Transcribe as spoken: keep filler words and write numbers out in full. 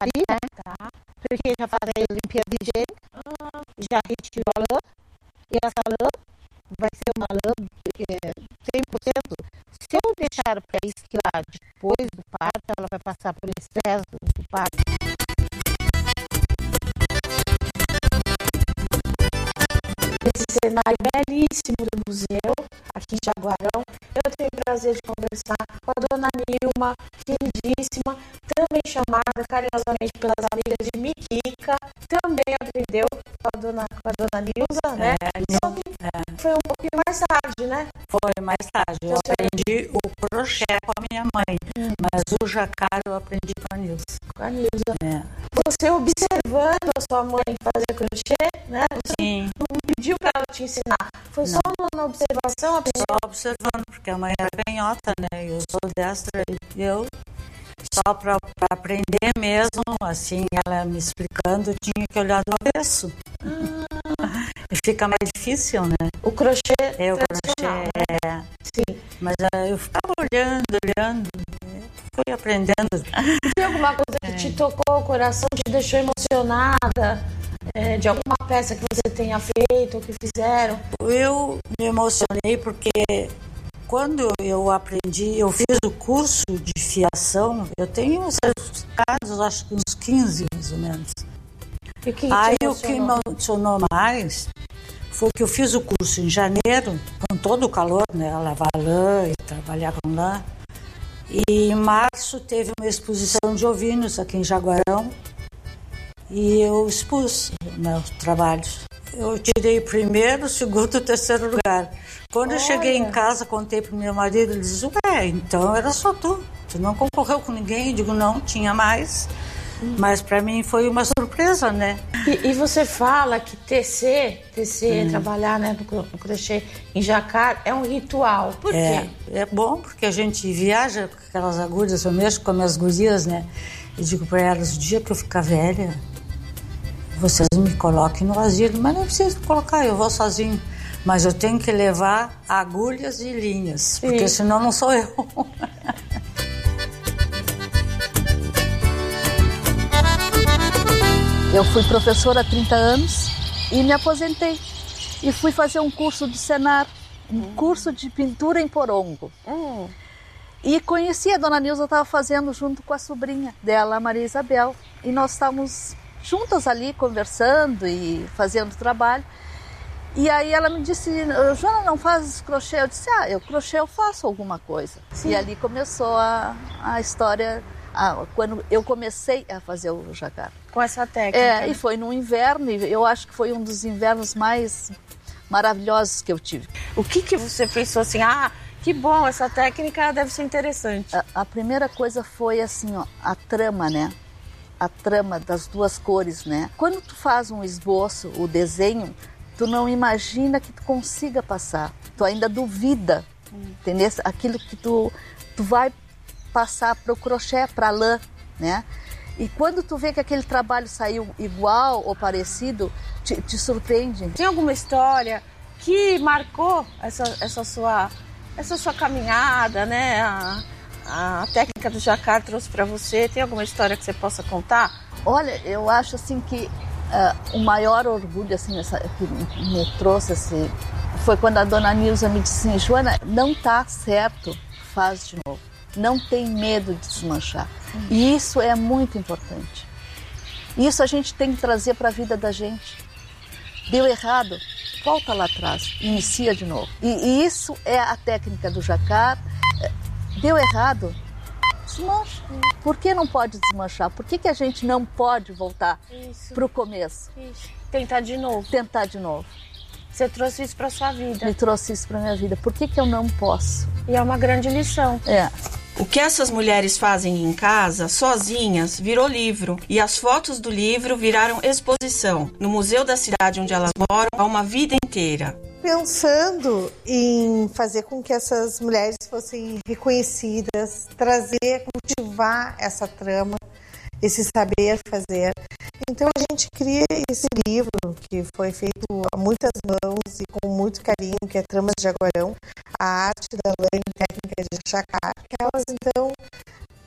farinha, Tá. porque já faz a limpeza higiênica, Ah, já retirou a lã, e essa lã vai ser uma lã é, cem por cento. Se eu deixar para esquilar depois do parto, ela vai passar por estresse do, do parto. esse cenário belíssimo do museu, aqui em Jaguarão. Eu tenho o prazer de conversar com a dona Nilma, queridíssima, também chamada carinhosamente pelas amigas de Miquica, também aprendeu com a dona, com a dona Nilza, né? É, Só que é. foi um pouquinho mais tarde, né? Foi mais tarde. Eu aprendi o crochê com a minha mãe, mas o jacar eu aprendi com a Nilza. Com a Nilza. É. Você observando a sua mãe fazer crochê, né? Você Sim, não pediu para ela te ensinar. Foi só na observação, a pessoa. só observando, porque a mãe era canhota, né? Eu sou destra e eu, só para aprender mesmo, assim, ela me explicando, eu tinha que olhar do avesso. Ah, E fica mais difícil, né? o crochê É, o tradicional, crochê, né? é. Sim. Mas ah, eu ficava olhando, olhando, fui aprendendo. Tem alguma coisa que te tocou o coração, te deixou emocionada? É, de alguma peça que você tenha feito ou que fizeram? Eu me emocionei porque quando eu aprendi, eu fiz o curso de fiação, eu tenho certificados, acho que uns quinze mais ou menos. E o que te Aí o que me emocionou? emocionou mais foi que eu fiz o curso em janeiro, com todo o calor, né? Lavar lã e trabalhar com lã. E em março teve uma exposição de ovinos aqui em Jaguarão e eu expus meus trabalhos. Eu tirei o primeiro, o segundo e o terceiro lugar. Quando eu cheguei em casa, contei para o meu marido, ele disse, ué, então era só tu. Tu não concorreu com ninguém? Eu digo, não, tinha mais. Mas para mim foi uma surpresa, né? E, e você fala que tecer, tecer, hum. trabalhar, né, no, no crochê em jacar é um ritual. Por é, quê? É bom porque a gente viaja com aquelas agulhas, eu mexo com as minhas gurias, né? Eu digo para elas, o dia que eu ficar velha, vocês me coloquem no asilo, mas não precisa colocar, eu vou sozinho. Mas eu tenho que levar agulhas e linhas, Sim. porque senão não sou eu. Eu fui professora há trinta anos e me aposentei. E fui fazer um curso do Senar, um hum. curso de pintura em porongo. Hum. E conheci a dona Nilza, estava fazendo junto com a sobrinha dela, a Maria Isabel. E nós estávamos juntas ali conversando e fazendo trabalho. E aí ela me disse, Joana, não faz crochê? Eu disse, ah, eu crochê eu faço alguma coisa. Sim. E ali começou a, a história... Ah, quando eu comecei a fazer o jacar. Com essa técnica. É, né? E foi no inverno, e eu acho que foi um dos invernos mais maravilhosos que eu tive. O que que você pensou assim, ah, que bom, essa técnica deve ser interessante? A, a primeira coisa foi assim, ó, a trama, né? A trama das duas cores, né? Quando tu faz um esboço, o desenho, tu não imagina que tu consiga passar. Tu ainda duvida, hum. entendeu? Aquilo que tu, tu vai passar para o crochê, para a lã, né? E quando tu vê que aquele trabalho saiu igual ou parecido, te, te surpreende. Tem alguma história que marcou essa, essa, sua, essa sua caminhada, né? A, a técnica do jacar trouxe para você. Tem alguma história que você possa contar? Olha, eu acho assim que uh, o maior orgulho assim, essa, que me trouxe assim, foi quando a dona Nilza me disse assim, Joana, não tá certo, faz de novo. Não tem medo de desmanchar. Hum. E isso é muito importante. Isso a gente tem que trazer para a vida da gente. Deu errado, volta lá atrás, inicia de novo. E, e isso é a técnica do jacar. Deu errado, desmancha. Hum. Por que não pode desmanchar? Por que, que a gente não pode voltar para o começo? Isso. Tentar de novo. Tentar de novo. Você trouxe isso para sua vida. Me trouxe isso para minha vida. Por que, que eu não posso? E é uma grande lição. É. O que essas mulheres fazem em casa, sozinhas, virou livro. E as fotos do livro viraram exposição. No museu da cidade onde elas moram, há uma vida inteira. Pensando em fazer com que essas mulheres fossem reconhecidas, trazer, cultivar essa trama, esse saber fazer. Então a gente cria esse livro que foi feito a muitas mãos e com muito carinho, que é Tramas de Jaguarão, a arte da lã e técnica de jacar, que elas então